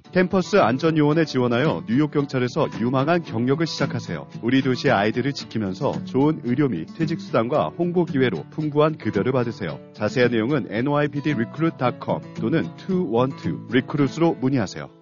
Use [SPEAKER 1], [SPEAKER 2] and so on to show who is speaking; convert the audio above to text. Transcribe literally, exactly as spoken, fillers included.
[SPEAKER 1] 캠퍼스 안전요원에 지원하여 뉴욕 경찰에서 유망한 경력을 시작하세요. 우리 도시의 아이들을 지키면서 좋은 의료 및 퇴직 수당과 홍보 기회로 풍부한 급여를 받으세요. 자세한 내용은 엔와이피디 리크루트 닷컴 또는 이일이 리크루트로 문의하세요.